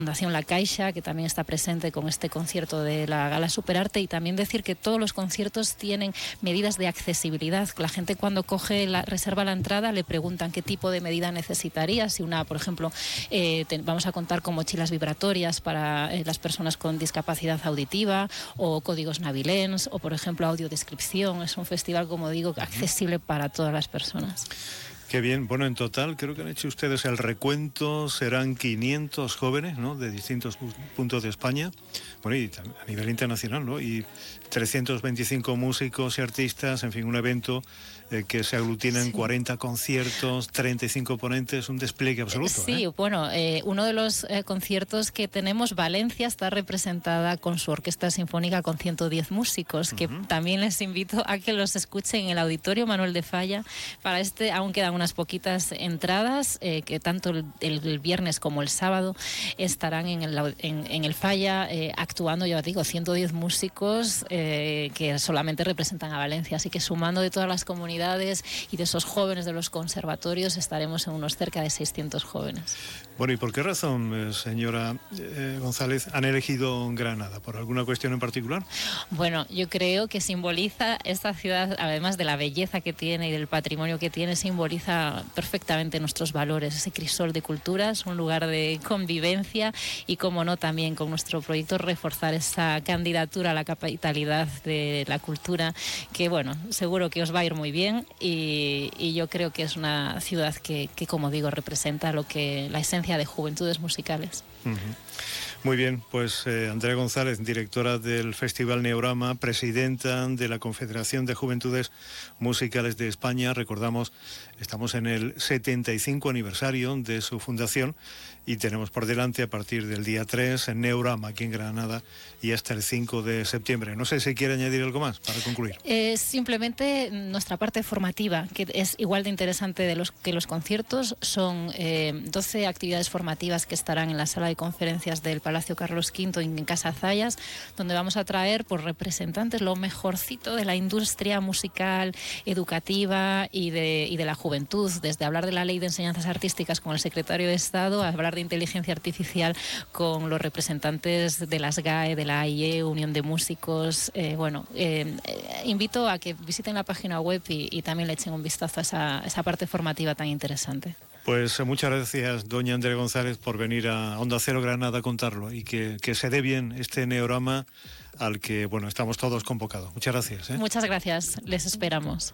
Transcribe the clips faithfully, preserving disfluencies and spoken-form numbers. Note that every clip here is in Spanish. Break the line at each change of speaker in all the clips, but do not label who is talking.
Fundación La Caixa, que también está presente con este concierto de la Gala Superarte, y también decir que todos los conciertos tienen medidas de accesibilidad. La gente cuando coge la reserva la entrada le preguntan qué tipo de medida necesitaría, si una, por ejemplo, eh, te, vamos a contar con mochilas vibratorias para eh, las personas con discapacidad auditiva, o códigos navilens, o por ejemplo audiodescripción. Es un festival, como digo, accesible para todas las personas.
Qué bien. Bueno, en total creo que han hecho ustedes el recuento, serán quinientos jóvenes, ¿no?, de distintos puntos de España, bueno, y a nivel internacional, ¿no?, y trescientos veinticinco músicos y artistas, en fin, un evento eh, que se aglutina en sí. cuarenta conciertos, treinta y cinco ponentes, un despliegue absoluto.
Sí,
¿eh?
bueno, eh, uno de los eh, conciertos que tenemos, Valencia está representada con su orquesta sinfónica con ciento diez músicos, que uh-huh. también les invito a que los escuchen en el Auditorio Manuel de Falla. Para este aún quedan unas poquitas entradas, eh, que tanto el, el viernes como el sábado estarán en el, en, en el Falla eh, actuando, ya digo, ciento diez músicos eh, que solamente representan a Valencia, así que sumando de todas las comunidades y de esos jóvenes de los conservatorios estaremos en unos cerca de seiscientos jóvenes.
Bueno, ¿y por qué razón, señora eh, González, han elegido Granada? ¿Por alguna cuestión en particular?
Bueno, yo creo que simboliza esta ciudad, además de la belleza que tiene y del patrimonio que tiene, simboliza perfectamente nuestros valores, ese crisol de culturas, un lugar de convivencia y, como no, también con nuestro proyecto reforzar esa candidatura a la capitalidad de la cultura, que bueno, seguro que os va a ir muy bien, y, y yo creo que es una ciudad que, que, como digo, representa lo que la esencia de Juventudes Musicales.
Uh-huh. Muy bien, pues eh, Andrea González, directora del Festival Neorama, presidenta de la Confederación de Juventudes Musicales de España. Recordamos, estamos en el setenta y cinco aniversario de su fundación y tenemos por delante, a partir del día tres, en Neorama aquí en Granada, y hasta el cinco de septiembre. No sé si quiere añadir algo más para concluir.
Eh, simplemente nuestra parte formativa, que es igual de interesante de los, que los conciertos. Son eh, doce actividades formativas que estarán en la sala de conferencias del Palacio Carlos Quinto en Casa Zayas, donde vamos a traer por representantes lo mejorcito de la industria musical, educativa y de, y de la juventud, desde hablar de la Ley de Enseñanzas Artísticas con el secretario de Estado, a hablar de inteligencia artificial con los representantes de las G A E, de la A I E, Unión de Músicos. Eh, bueno, eh, eh, invito a que visiten la página web y, y también le echen un vistazo a esa, esa parte formativa tan interesante.
Pues muchas gracias, doña Andrea González, por venir a Onda Cero Granada a contarlo, y que, que se dé bien este Neorama al que, bueno, estamos todos convocados. Muchas gracias. ¿eh?
Muchas gracias, les esperamos.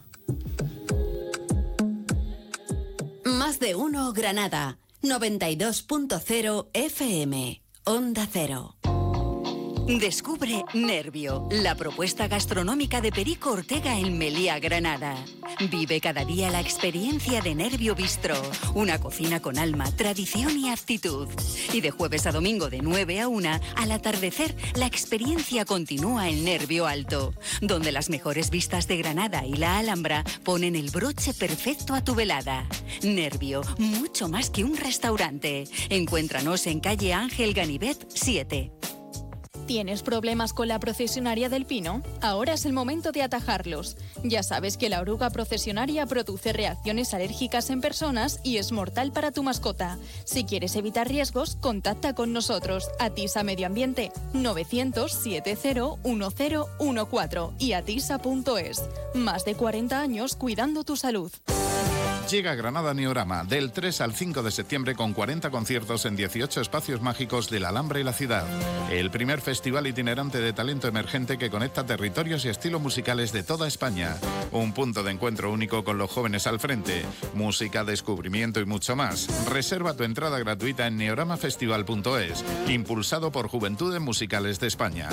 Más de uno Granada, noventa y dos punto cero F M, Onda Cero. Descubre Nervio, la propuesta gastronómica de Perico Ortega en Meliá, Granada. Vive cada día la experiencia de Nervio Bistro, una cocina con alma, tradición y actitud. Y de jueves a domingo de nueve a una, al atardecer, la experiencia continúa en Nervio Alto, donde las mejores vistas de Granada y la Alhambra ponen el broche perfecto a tu velada. Nervio, mucho más que un restaurante. Encuéntranos en calle Ángel Ganivet siete.
¿Tienes problemas con la procesionaria del pino? Ahora es el momento de atajarlos. Ya sabes que la oruga procesionaria produce reacciones alérgicas en personas y es mortal para tu mascota. Si quieres evitar riesgos, contacta con nosotros. Atisa Medio Ambiente novecientos setenta uno cero uno cuatro y atisa punto es. Más de cuarenta años cuidando tu salud.
Llega a Granada Neorama del tres al cinco de septiembre con cuarenta conciertos en dieciocho espacios mágicos de la Alhambra y la ciudad. El primer festival itinerante de talento emergente que conecta territorios y estilos musicales de toda España. Un punto de encuentro único con los jóvenes al frente. Música, descubrimiento y mucho más. Reserva tu entrada gratuita en neoramafestival punto es. Impulsado por Juventudes Musicales de España.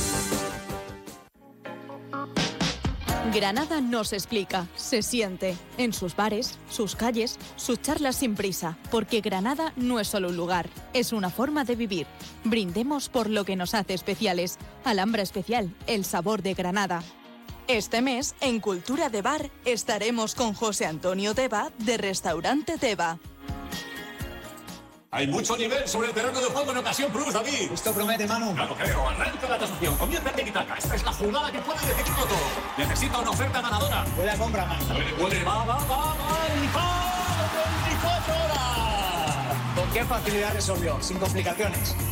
Granada nos explica, se siente, en sus bares, sus calles, sus charlas sin prisa, porque Granada no es solo un lugar, es una forma de vivir. Brindemos por lo que nos hace especiales. Alhambra Especial, el sabor de Granada. Este mes, en Cultura de Bar, estaremos con José Antonio Teba, de Restaurante Teba.
Hay mucho nivel sobre el terreno de juego en ocasión plus, David.
Esto promete, Manu.
No lo creo. Arranca la tasación. Comienza el tiki-taka. Esta es la jugada que puede decidirlo todo. Necesita una oferta ganadora.
Buena compra, Manu.
Puede, puede. Va, va, va, va. El veinticuatro horas.
¿Con qué facilidad resolvió? Sin complicaciones.